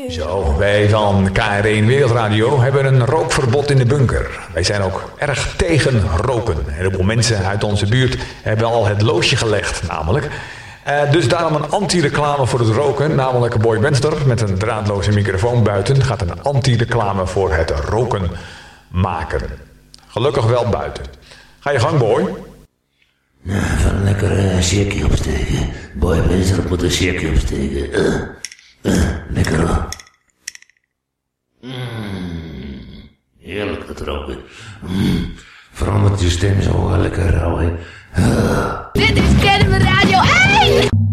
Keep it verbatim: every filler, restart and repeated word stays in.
Zo, wij van K R één Wereldradio hebben een rookverbod in de bunker. Wij zijn ook erg tegen roken. Een heleboel mensen uit onze buurt hebben al het loosje gelegd, namelijk. Uh, dus daarom een anti-reclame voor het roken, namelijk Boy Benster met een draadloze microfoon buiten gaat een anti-reclame voor het roken maken. Gelukkig wel buiten. Ga je gang, Boy. Nou, van een lekker uh, cirkje opsteken. Boy Benster moet een cirkje opsteken. Uh, uh, lekker hoor. Mm, heerlijk dat roken. Mm, verandert je stem zo lekker rauw, hè. Uh. Dit is Kennemer Radio één!